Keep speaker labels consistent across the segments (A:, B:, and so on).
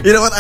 A: You know what?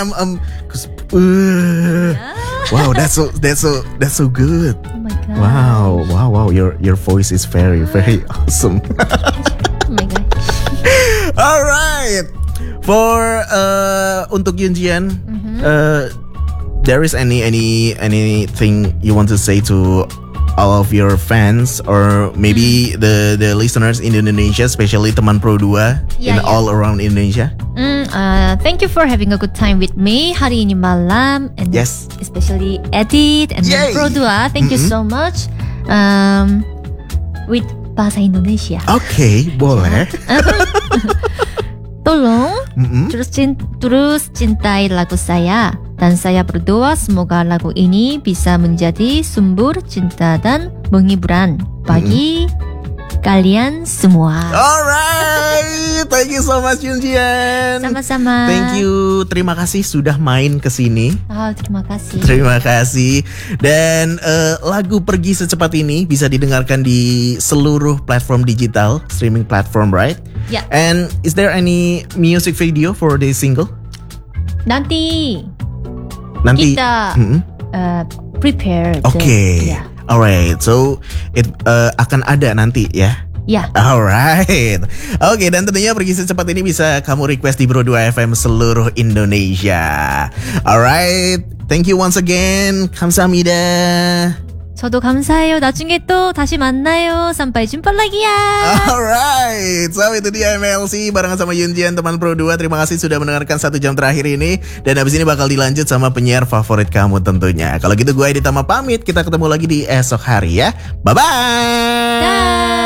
A: Wow, that's so good.
B: Oh my god.
A: Wow. Your voice is very awesome.
B: Oh my god.
A: Alright. For untuk Yunjian, there is anything you want to say to all of your fans or maybe the listeners in Indonesia, especially teman Pro 2 all around Indonesia?
B: Thank you for having a good time with me hari ini malam, and especially Edit and Pro 2. Thank you so much. With bahasa Indonesia.
A: Oke, boleh.
B: Tolong terus cintai lagu saya. Dan saya berdoa semoga lagu ini bisa menjadi sumber cinta dan penghiburan bagi kalian semua.
A: Alright, thank you so much Yunjian.
B: Sama-sama.
A: Thank you, terima kasih sudah main kesini.
B: Terima kasih.
A: Terima kasih. Dan lagu Pergi Secepat ini bisa didengarkan di seluruh platform digital, streaming platform, right?
B: Yeah.
A: And is there any music video for this single?
B: Nanti
A: Nanti
B: kita prepare.
A: Okay. Alright, so it akan ada nanti ya.
B: Ya.
A: Alright. Oke, dan tentunya Pergi Secepat ini bisa kamu request di Pro 2 FM seluruh Indonesia. Alright, thank you once again. 감사합니다.
B: 저도 감사해요. 나중에 또 다시 만나요. Sampai jumpa lagi ya.
A: Alright, so itu dia MLC barengan sama Yunjian teman Pro 2. Terima kasih sudah mendengarkan 1 jam terakhir ini. Dan habis ini bakal dilanjut sama penyiar favorit kamu tentunya. Kalau gitu gue Edit Tama pamit. Kita ketemu lagi di esok hari ya. Bye-bye.
B: Dah.